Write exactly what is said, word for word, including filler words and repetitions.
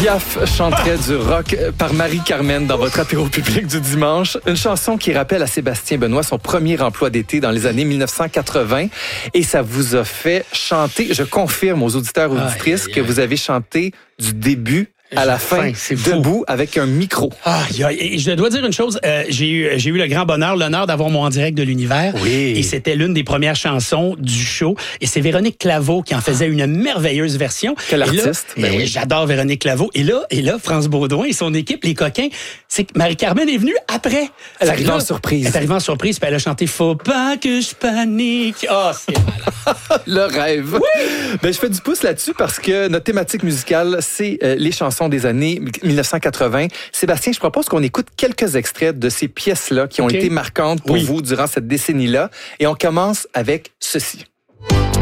Piaf chanterait du rock par Marie-Carmen dans votre apéro public du dimanche. Une chanson qui rappelle à Sébastien Benoît son premier emploi d'été dans les années dix-neuf cent quatre-vingts. Et ça vous a fait chanter, je confirme aux auditeurs et auditrices aïe, aïe, aïe. que vous avez chanté du début à la fin, c'est debout fou. Avec un micro. Ah, je dois dire une chose, euh, j'ai eu j'ai eu le grand bonheur, l'honneur d'avoir mon En direct de l'univers. Oui. Et c'était l'une des premières chansons du show. Et c'est Véronique Claveau qui en faisait une merveilleuse version. Quel et artiste. Là, ben oui. J'adore Véronique Claveau. Et là, et là, France Baudouin et son équipe, les coquins, c'est que Marie-Carmen est venue après. Elle arrive en surprise. Elle est arrivée en surprise, puis elle a chanté « Faut pas que je panique ». Ah, oh, c'est malade. Le rêve. Oui. Ben, je fais du pouce là-dessus parce que notre thématique musicale, c'est euh, les chansons des années dix-neuf cent quatre-vingts. Sébastien, je propose qu'on écoute quelques extraits de ces pièces-là qui ont okay. été marquantes pour oui. vous durant cette décennie-là. Et on commence avec ceci.